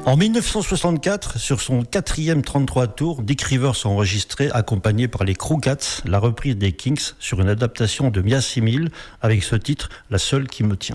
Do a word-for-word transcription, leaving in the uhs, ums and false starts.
En dix-neuf cent soixante-quatre, sur son quatrième trente-trois tours, Dick Rivers a enregistré, accompagné par les Crew Cats, la reprise des Kinks sur une adaptation de Mia Simil avec ce titre « La seule qui me tient ».